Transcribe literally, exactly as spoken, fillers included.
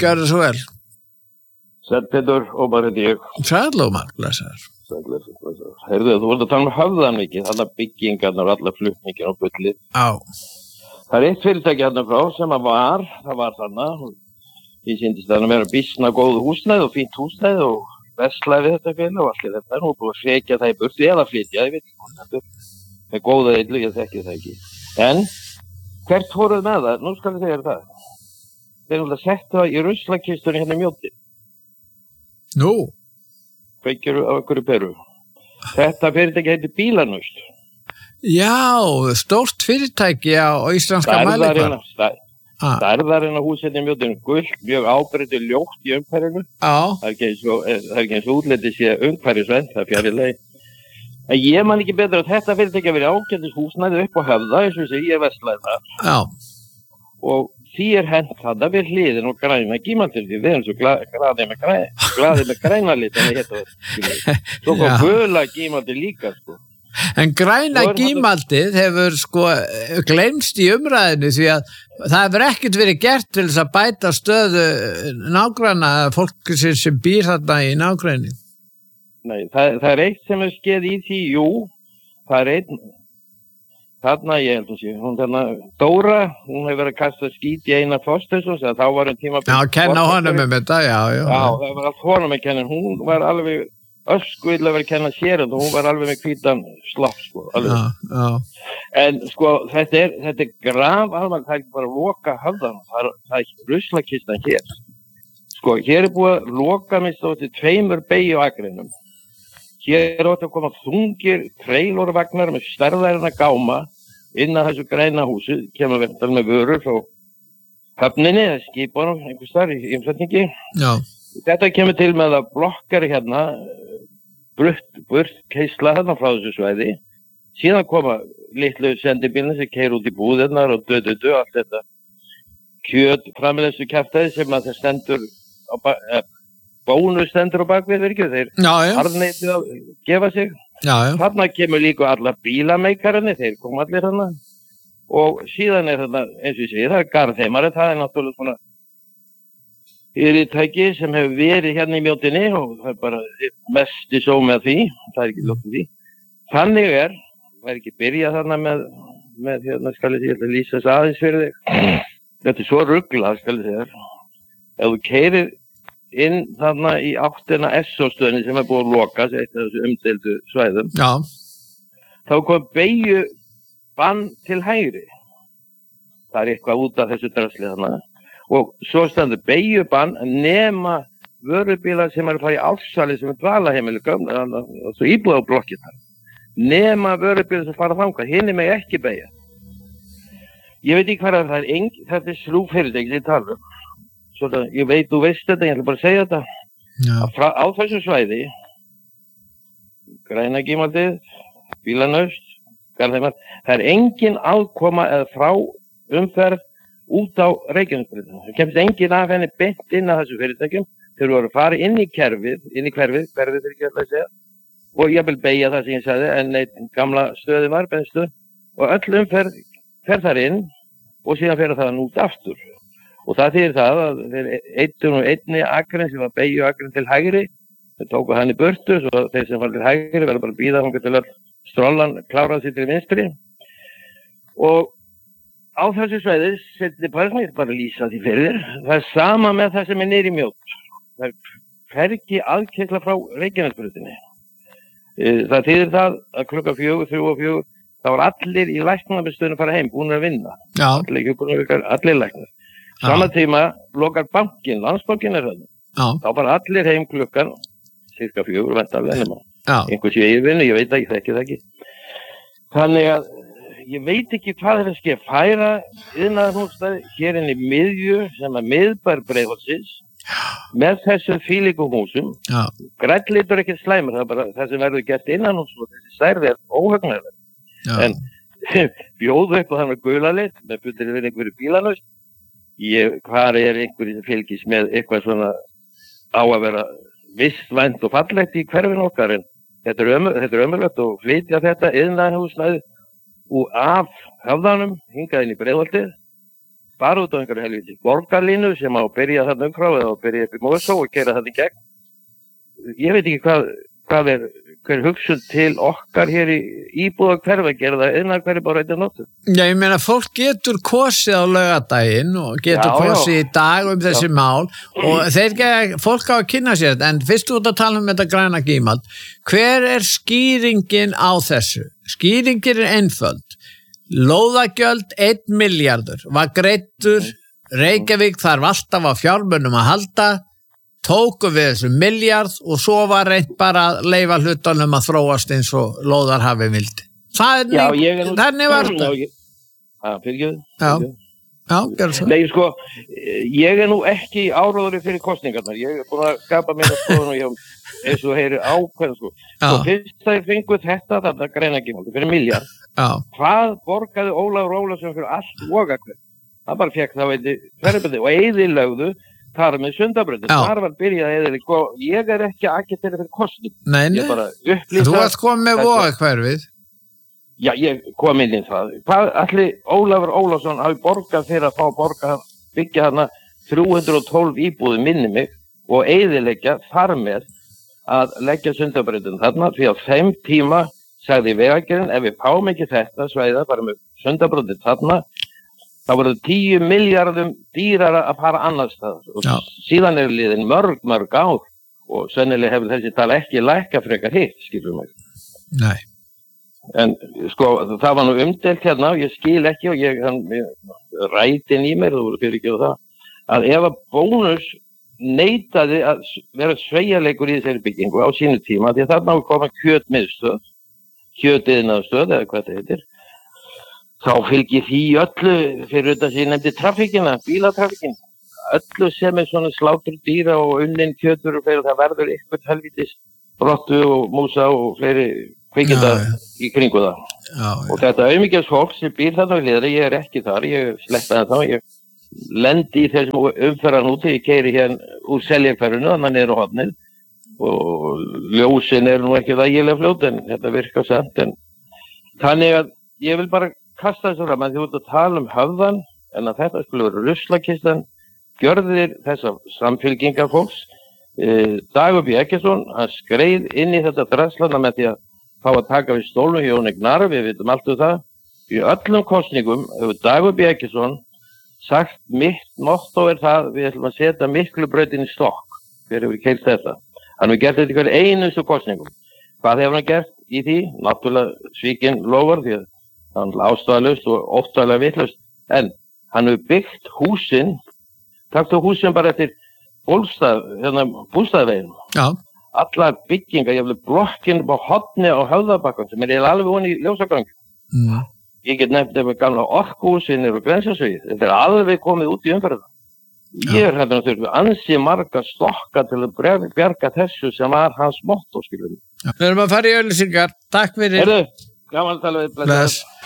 gjörðu svo vel. Sæll Pétur, Ómar heiti ég. Sæll Ómar, blessaður. Sæll, blessaður. Heyrðu, þú voru að tala um höfðan mikið, þarna byggingarnar og alla flutningin og bullið. Já. Það er eitt fyrirtæki þarna frá sem að var, það var þarna, ég syndist það að vera býsna góð húsnæði og fínt húsnæði og verslaði við þetta félag og allir þetta. Nú er búið að frekja það í burtu eða flytja, ég veit ekki þetta. Það er góða illu, ég þekki það ekki. En hvert fóruð með það? Nú skal ég segja það. Þeir eru að setja það í ruslakistunni hérna í Mjóti. Nú? Kveikjur á einhverju peru. Þetta fyrirtæki heitir Bílanust. Já, stórt fyrirtæki á íslenska mælikvarða. Stærðarinn á húsinu í Mjóti, gult, mjög ábreyttu ljótt í umhverfinu. Já. Það er ekki eins og, það er ekki eins og útlitið sé umhverfisvænt, það er fjarrilegi. En ég man ekki betur að þetta fyrirtæki að vera ágætis húsnæði upp á Höfða, eins og þessi, ég verslaði það. Já. Og því er hent þarna við hliðin og græna gímaldir, því við erum svo glaðið með græna, glaðið með græna lit, en ég heita það. Svo kom gula gímaldir líka, sko. En græna gímaldið hefur sko gleymst í umræðinu því að það hefur ekkert verið gert til þess að bæta stöðu nágranna, fólk sem, sem býr þarna í nágranni. Nei, það, það er eitt sem er skeið í því, jú, það er einn, þarna ég held að sé, hún þarna, Dóra, hún hefur verið að kasta skít í eina fóstus og þá var hún tíma... Já, kenna honum um þetta, já, já. Já, það var allt honum að kenna, hún var alveg... ösku illa verið að kenna sér og hún var alveg með hvítan slopp sko, alveg. Já, já. En sko þetta er, þetta er graf alveg, það er ekki bara að loka höfðan, það er, það er ruslakistan hér. Sko hér er búið að loka með stóti tveimur beygju akrinum. Hér er átt að koma þungir treilorvagnar með stærðarina gáma inn að þessu græna húsi, kemur verðan með vörur frá höfninni eða skipunum, einhvers þar í umsetningi. Já. Þetta kemur til með að blokkar hérna brutt, burt keisla hérna frá þessu svæði. Síðan koma litlu sendibílinn sem keir út í búðirnar og dödu dö, allt þetta kjöt framleiðslu kjaftaði sem að það stendur á bak, eh, bónus stendur á bakvið, ekki? Þeir harðneitið að gefa sig. Já, já. Þarna kemur líka allar bílameikararnir, þeir koma allir hérna. Og síðan er þetta, eins og ég segi, það er garðheimari, það er náttúrulega svona fyrirtæki sem hefur verið hérna í Mjótinni og það er bara mest í só með því, það er ekki lóttið því. Þannig er, það er ekki byrjað þarna með, með hérna skal ég segja, lýsa þess aðeins fyrir þig. Þetta er svo ruglað, skal ég segja. Ef þú keirir inn þarna í áttina S O-stöðinni sem er búið að loka, eitt af þessu umdeildu svæðum, já. Þá kom beygju bann til hægri. Það er eitthvað út af þessu drasli þarna. Og svo stendur beygjubann nema vörubílar sem er að fara í Álfsali sem er dvalaheimili gömla, svo íbúðarblokkir þar. Nema vörubílar sem fara þangað, hinni mig ekki beygja. Ég veit ekki hvað það er, engin, þetta er slúfyrirtæki sem ég tala um. Svona, ég veit, þú veist þetta, ég ætla bara að segja þetta. Frá, á þessu svæði, græna gímaldið, bílanöst, garðheimar, það er engin aðkoma eða frá umferð út á Reykjanesbrautina. Það kemst engin af henni beint inn að þessu fyrirtækjum. Þeir voru að fara inn í kerfið, inn í hverfið, hverfið fyrir ekki alltaf að segja. Og ég vil beigja það sem ég sagði, en eitt gamla stöði var, bennstöð. Og öll umferð fer þar inn og síðan fer það út aftur. Og það þýðir það að þeir eittum og einni akrin sem var beigju akrin til hægri. Þeir tóku hann í burtu, svo þeir sem var til hægri verður bara að bíða hann til að strollan klára sér til vinstri. Og á þessu svæði, setni bara, ég bara lýsa því fyrir þér, það er sama með það sem er niður í Mjót. Það er hvergi aðkeyrsla frá Reykjanesbrautinni. Það þýðir það að klukka fjögur, þrjú og fjögur, þá var allir í læknabistöðinu að fara heim, búin að vinna. Já. Allir hjúkrunarverkar, allir læknar. Sama tíma lokar bankin, Landsbankinn er það. Já. Þá bara allir heim klukkan, cirka fjögur, vendarlega nema. Já. Einhvers ég er vinnu, ég veit ekki, þekki það ekki. Þannig að ég veit ekki hvað er að ske færa iðnaðarhúsnæði hér inn í miðju sem er miðbær Breiðholtsins með þessum fílíkum húsum. Grænn litur ekki slæmur, það er bara það sem verður gert innanhús og þessi stærði er óhugnarleg. En bjóðu upp og þannig gula lit með byrðir við einhverju bílanust. Ég, hvað er einhverju fylgis með eitthvað svona á að vera vistvænt og fallegt í hverfinu okkar, en þetta er, ömur, þetta er ömurlegt og flytja þetta iðnaðarhúsnæði og af höfðanum hingað inn í Breiðholtið, bara út á einhverju helviti borgarlínu sem á að byrja þarna umfrá eða á að byrja upp í Mosó og keyra þarna í gegn. Ég veit ekki hvað, hvað er, hver hugsun til okkar hér í íbúða hverfa að gera það innan hverju bara einnig nóttu. Já, ég meina, fólk getur kosið á laugardaginn og getur já, kosið já. í dag um þessi já. mál og þeir, fólk á að kynna sér þetta, en fyrst út að tala um þetta græna gímald, hver er skýringin á þessu? Skýringin er einföld. Lóðagjöld einn milljarður var greiddur, Reykjavík þarf alltaf á fjármunum að halda, tóku við þessu miljard og svo var reynt bara að leyfa hlutunum að þróast eins og lóðar hafi vildi. Það er nýtt, þannig var þetta. Já, fyrir Já, já, gerðu svo. Nei, sko, ég er nú ekki áróðri fyrir kosningarnar. Ég er búin að skapa mér að skoðun og ég eins og heyri ákveðan, sko. Svo fyrst það fenguð þetta, þetta græna gímaldi, fyrir miljard. Já. Hvað borgaði Ólafur Ólafsson fyrir allt vogakveð? Það bara fekk það veiti hverjabæði og eyðilögðu þar með Sundabrautin, þar var byrjað eða ég er ekki agitera fyrir kostning. Nei, nei, þú varst komið með vogakverfið. Já, ég kom inn í það. Hvað allir Ólafur Ólafsson hafi borgað fyrir að fá borgað byggja hana þrjú hundruð og tólf íbúði minni mig og eyðileggja þar með að leggja Sundabrautin þarna því að þeim tíma sagði Vegagerðin ef við fáum ekki þetta svæða bara með Sundabrautin þarna þá voru tíu miljardum dýrara að fara annars það og Já. síðan er liðin mörg, mörg ár og sennilega hefur þessi tala ekki lækka frekar hitt, skilur mig. Nei. En sko, það var nú umdelt hérna og ég skil ekki og ég, hann, ég rætin í mér, þú voru fyrir ekki á það, að ef að Bónus neitaði að vera sveigjarleikur í þessari byggingu á sínu tíma, því að þarna á koma kjötmiðstöð, kjötiðnaðstöð eða hvað þetta heitir, þá fylgir því öllu fyrir þetta sem ég nefndi trafikina, bílatrafikin, öllu sem er svona slátur dýra og unnin kjötur og fyrir það verður eitthvað helvitis brottu og músa og fleiri kvikinda í kringu það. Já, já. Og þetta auðmikið fólk sem býr þarna við liðri, ég er ekki þar, ég sleppaði þá, ég lendi í þessum umferðan úti, ég keyri hérna úr Seljakverfinu, þannig niður á hornið og ljósin er nú ekki það ægilega fljót en þetta virkar samt en þannig að ég vil bara kasta þessu fram að þið út að tala um höfðan en að þetta skulle vera ruslakistan gjörðir þessa samfylgingar fólks e, Dagur B. Eggertsson hann skreið inn í þetta drasslana með því að fá að taka við stólnum hjá Jóni Gnarr, við vitum allt um það í öllum kosningum hefur Dagur B. Eggertsson sagt mitt motto er það við ætlum að setja Miklubrautin í stokk hver hefur keyrt þetta hann hefur gert þetta í hverju einustu kosningum hvað hefur hann gert í því? Náttúrulega svíkin lofar því að hann er ástæðalaust og óttalega vitlaust en hann hefur byggt húsin taktu húsin bara eftir bólstað, hérna bústaðveginn allar byggingar, ég vil blokkin á horni á Höfðabakkan sem er alveg voni í ljósagang mm. ég get nefnt ef gamla orkuhúsin eru Grensasvegið, þetta er alveg komið út í umferðina ég er hérna þurfið ansi marga stokka til að bjarga þessu sem var hans motto skilur við erum að fara í auglýsingar, takk fyrir Heru, gaman að tala við